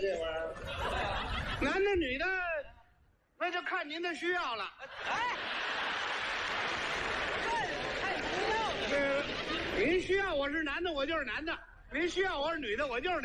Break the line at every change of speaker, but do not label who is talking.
这玩意儿？
男的女的，那就看您的需要了。
哎，这太不要了。
您需要我是男的，我就是男的；您需要我是女的，我就是女的。